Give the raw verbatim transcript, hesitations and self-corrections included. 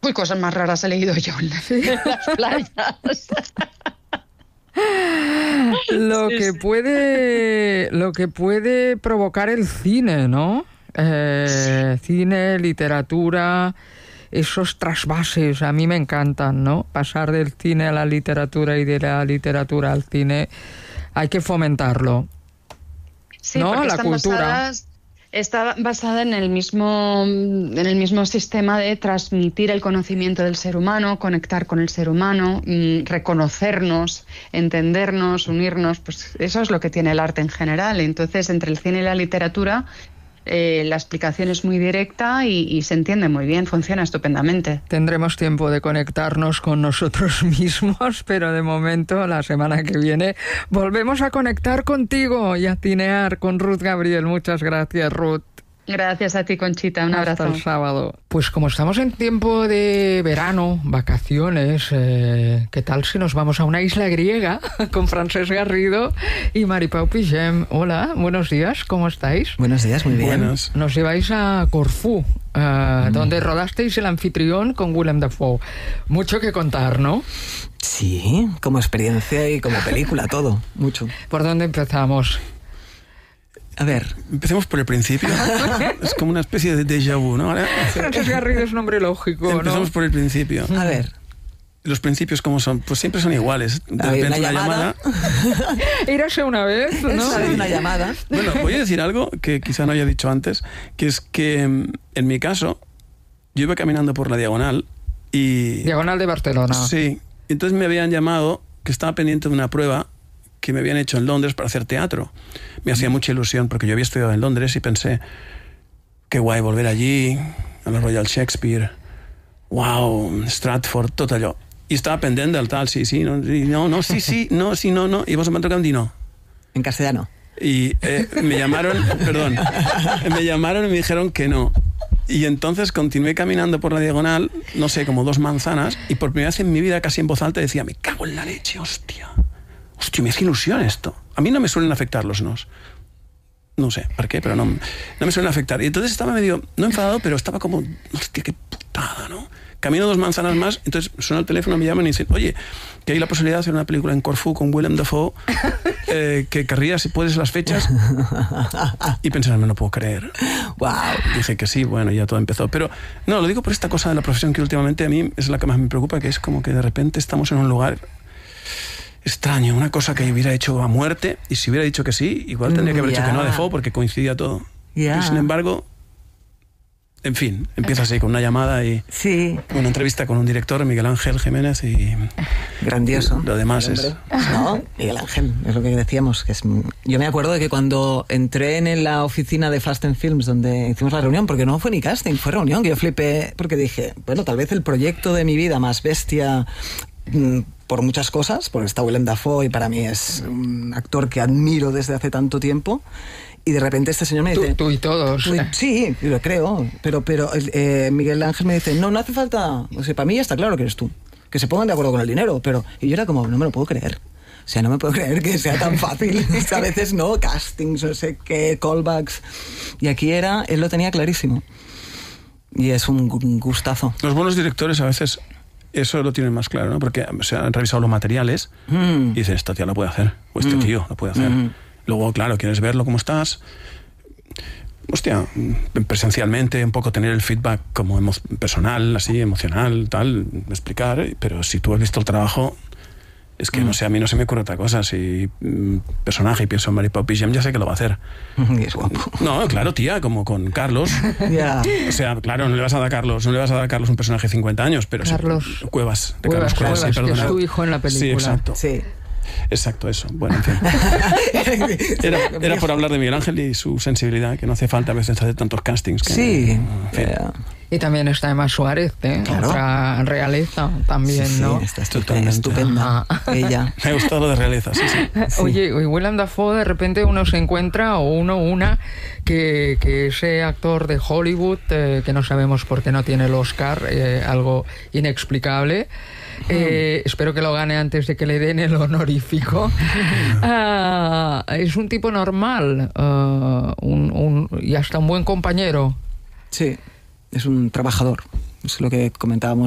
Uy, cosas más raras he leído yo en, ¿Sí? en las playas. Lo sí, que sí. puede, lo que puede provocar el cine, ¿no? Eh, sí. Cine, literatura, esos trasvases a mí me encantan, ¿no? Pasar del cine a la literatura y de la literatura al cine, hay que fomentarlo. Sí, ¿no? porque La están cultura. basadas... Está basada en el mismo en el mismo sistema de transmitir el conocimiento del ser humano, conectar con el ser humano, reconocernos, entendernos, unirnos. Pues eso es lo que tiene el arte en general. Entonces, entre el cine y la literatura, eh, la explicación es muy directa y, y se entiende muy bien, funciona estupendamente. Tendremos tiempo de conectarnos con nosotros mismos, pero de momento, la semana que viene, volvemos a conectar contigo y a cinear con Ruth Gabriel. Muchas gracias, Ruth. Gracias a ti, Conchita. Un abrazo. Hasta el sábado. Pues como estamos en tiempo de verano, vacaciones, eh, ¿qué tal si nos vamos a una isla griega con Francesc Garrido y Maripau Pigem? Hola, buenos días, ¿cómo estáis? Buenos días, muy bien. Buenos. Nos lleváis a Corfú, uh, mm. donde rodasteis El anfitrión con Willem Dafoe. Mucho que contar, ¿no? Sí, como experiencia y como película, todo, mucho. ¿Por dónde empezamos? A ver. Empecemos por el principio. Es como una especie de déjà vu, ¿no? Ahora, Francesc Garrido es un nombre lógico, Empezamos ¿no? por el principio. A ver. Los principios, ¿cómo son? Pues siempre son iguales. De a ver, repente una una llamada. llamada. Érase una vez, ¿no? Esa vez una llamada. Bueno, voy a decir algo que quizá no haya dicho antes, que es que en mi caso, yo iba caminando por la Diagonal y... Diagonal de Barcelona. Sí. Entonces me habían llamado que estaba pendiente de una prueba que me habían hecho en Londres para hacer teatro. Me hacía mucha ilusión porque yo había estudiado en Londres y pensé, qué guay volver allí, a la Royal Shakespeare, wow, Stratford, tot allò. I estava pendent del tal, sí, sí, no, no, no, sí, sí, no, sí, no, no, y vos me tocan dir no. En castellano. Y eh, me llamaron, perdón, me llamaron y me dijeron que no. Y entonces continué caminando por la Diagonal, no sé, como dos manzanas, y por primera vez en mi vida, casi en voz alta, decía, me cago en la leche, hostia. Hostia, me hace ilusión esto. A mí no me suelen afectar los nos. No sé por qué, pero no, no me suelen afectar. Y entonces estaba medio, no enfadado, pero estaba como, hostia, qué putada, ¿no? Camino dos manzanas más, entonces suena el teléfono, me llaman y dicen, oye, que hay la posibilidad de hacer una película en Corfú con Willem Dafoe, eh, que querrías, si puedes, las fechas. Y pensé, no me lo puedo creer. Wow. Dije que sí, bueno, ya todo empezó. Pero no, lo digo por esta cosa de la profesión que últimamente a mí es la que más me preocupa, que es como que de repente estamos en un lugar extraño, una cosa que hubiera hecho a muerte, y si hubiera dicho que sí, igual tendría que haber yeah. dicho que no a Dafoe porque coincidía todo. Yeah. Y sin embargo, en fin, empieza así con una llamada y sí. una entrevista con un director, Miguel Ángel Jiménez, y grandioso. Lo demás es... No, Miguel Ángel, es lo que decíamos. Que es... Yo me acuerdo de que cuando entré en la oficina de Fast and Films, donde hicimos la reunión, porque no fue ni casting, fue reunión, que yo flipé, porque dije, bueno, tal vez el proyecto de mi vida más bestia... por muchas cosas, porque está Willem Dafoe y para mí es un actor que admiro desde hace tanto tiempo, y de repente este señor me dice... Tú, tú y todos. Tú y, sí, lo creo, pero, pero eh, Miguel Ángel me dice, no, no hace falta... O sea, para mí ya está claro que eres tú, que se pongan de acuerdo con el dinero, pero... Y yo era como, no me lo puedo creer. O sea, no me puedo creer que sea tan fácil. O sea, a veces no, castings, no sé qué, callbacks. Y aquí era, él lo tenía clarísimo. Y es un gustazo. Los buenos directores a veces... Eso lo tienen más claro, ¿no? Porque se han revisado los materiales mm. y dicen, esta tía lo puede hacer, o este mm. tío lo puede hacer. Mm. Luego, claro, quieres verlo cómo estás. Hostia, presencialmente, un poco tener el feedback como emo- personal, así, emocional, tal, explicar. Pero si tú has visto el trabajo, es que, mm. no sé, a mí no se me ocurre otra cosa. Si mm, personaje y pienso en Maripau Pigem, ya sé que lo va a hacer. Y es guapo. No, claro, tía, como con Carlos. Yeah. O sea, claro, no le vas a dar a Carlos, no le vas a dar a Carlos un personaje de cincuenta años, pero Carlos sí, Cuevas, de Cuevas, Carlos Cuevas, Cuevas, sí, que perdona. es su hijo en la película. Sí, exacto. Sí. Exacto, eso. Bueno, en fin. Era, era por hablar de Miguel Ángel y su sensibilidad, que no hace falta a veces hacer tantos castings. Que, sí. En fin. Yeah. Y también está Emma Suárez, ¿eh? Claro. Otra realeza también, sí, sí, ¿no? está estupenda, estupenda. Ah. Ella. Me ha gustado lo de realeza, sí, sí. Sí. Oye, y Willem Dafoe, de repente uno se encuentra, o uno, una, que, que ese actor de Hollywood, eh, que no sabemos por qué no tiene el Oscar, eh, algo inexplicable, eh, hmm. espero que lo gane antes de que le den el honorífico, uh, es un tipo normal, uh, un, un, y hasta un buen compañero. Sí, es un trabajador, es lo que comentábamos